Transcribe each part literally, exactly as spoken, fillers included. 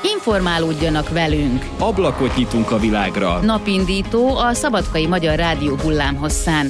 Informálódjanak velünk! Ablakot nyitunk a világra! Napindító a Szabadkai Magyar Rádió hullámhosszán.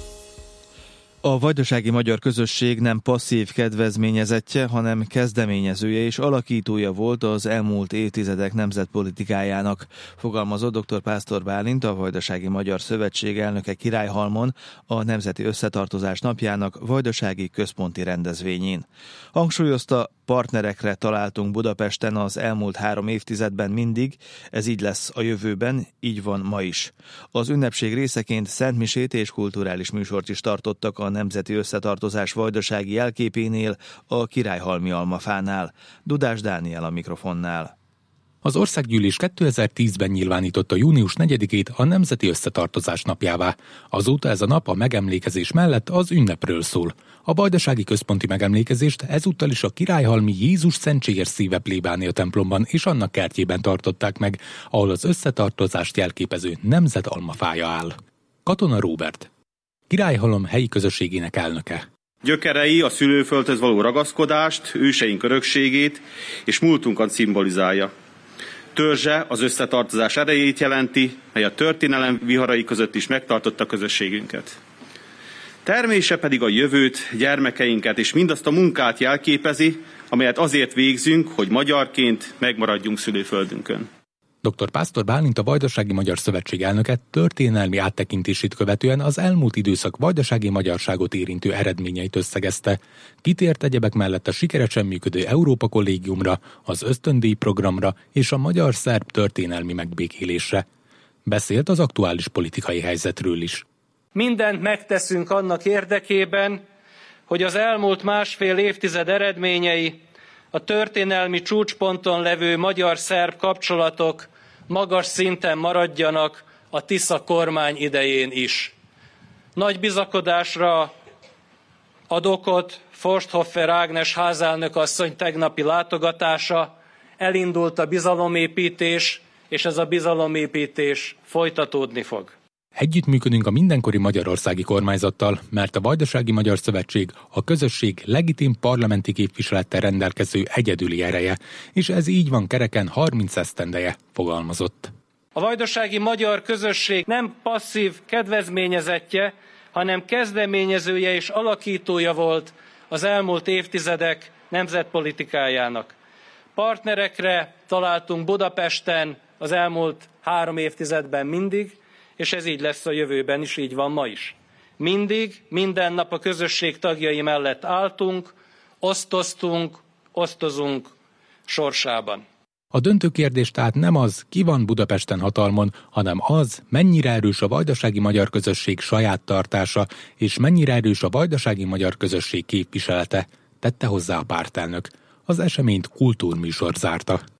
A vajdasági magyar közösség nem passzív kedvezményezettje, hanem kezdeményezője és alakítója volt az elmúlt évtizedek nemzetpolitikájának, fogalmazott dr. Pásztor Bálint, a Vajdasági Magyar Szövetség elnöke Királyhalmon a Nemzeti Összetartozás napjának vajdasági központi rendezvényén. Hangsúlyozta, partnerekre találtunk Budapesten az elmúlt három évtizedben mindig, ez így lesz a jövőben, így van ma is. Az ünnepség részeként szentmisét és kulturális műsort is tartottak a Nemzeti Összetartozás vajdasági jelképénél, a Királyhalmi Almafánál. Dudás Dániel a mikrofonnál. Az Országgyűlés kétezer-tízben nyilvánította június negyedikét a Nemzeti Összetartozás napjává. Azóta ez a nap a megemlékezés mellett az ünnepről szól. A vajdasági központi megemlékezést ezúttal is a Királyhalmi Jézus Szentséges Szíve plébánia templomban és annak kertjében tartották meg, ahol az összetartozást jelképező nemzet almafája áll. Katona Róbert, Királyhalom helyi közösségének elnöke. Gyökerei a szülőföldhöz való ragaszkodást, őseink örökségét és múltunkat szimbolizálja. Törzse az összetartozás erejét jelenti, mely a történelem viharai között is megtartotta közösségünket. Termése pedig a jövőt, gyermekeinket és mindazt a munkát jelképezi, amelyet azért végzünk, hogy magyarként megmaradjunk szülőföldünkön. dr. Pásztor Bálint, a Vajdasági Magyar Szövetség elnöke történelmi áttekintését követően az elmúlt időszak vajdasági magyarságot érintő eredményeit összegezte. Kitért egyebek mellett a sikeresen működő Európa Kollégiumra, az ösztöndíj programra és a magyar-szerb történelmi megbékélésre. Beszélt az aktuális politikai helyzetről is. Mindent megteszünk annak érdekében, hogy az elmúlt másfél évtized eredményei, a történelmi csúcsponton levő magyar-szerb kapcsolatok magas szinten maradjanak a Tisza kormány idején is. Nagy bizakodásra ad okot Forsthoffer Ágnes házelnök asszony tegnapi látogatása, elindult a bizalomépítés, és ez a bizalomépítés folytatódni fog. Együttműködünk a mindenkori magyarországi kormányzattal, mert a Vajdasági Magyar Szövetség a közösség legitim parlamenti képviselettel rendelkező egyedüli ereje, és ez így van kereken harminc esztendeje, fogalmazott. A vajdasági magyar közösség nem passzív kedvezményezettje, hanem kezdeményezője és alakítója volt az elmúlt évtizedek nemzetpolitikájának. Partnerekre találtunk Budapesten az elmúlt három évtizedben mindig, és ez így lesz a jövőben is, így van ma is. Mindig, minden nap a közösség tagjai mellett álltunk, osztoztunk, osztozunk sorsában. A döntő kérdés tehát nem az, ki van Budapesten hatalmon, hanem az, mennyire erős a vajdasági magyar közösség saját tartása, és mennyire erős a vajdasági magyar közösség képviselete, tette hozzá a pártelnök. Az eseményt kultúrműsor zárta.